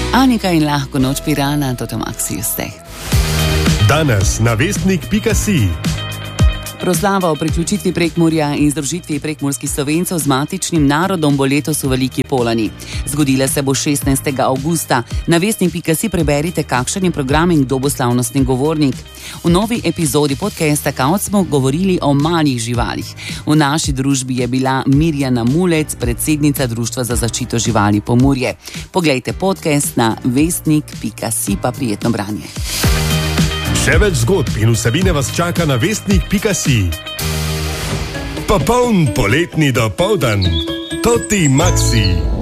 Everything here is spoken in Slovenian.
Anika in lahko noč Pirana, to Tomaksi ste. Danes na vestnik.si. Proslava o priključitvi Prekmurja in združitvi prekmurskih Slovencev z matičnim narodom bo letos v Veliki Polani. Zgodila se bo 16. avgusta. Na vestnik.si preberite, kakšen je program in kdo bo slavnostni govornik. V novi epizodi podcasta Kaut smo govorili o malih živalih. V naši družbi je bila Mirjana Mulec, predsednica Društva za zaščito živali Pomurje. Poglejte podcast na vestnik.si, pa prijetno branje. Še več zgodb in vsebine vas čaka na vestnik.si. Popoln poletni dopoldan. Toti Maxi.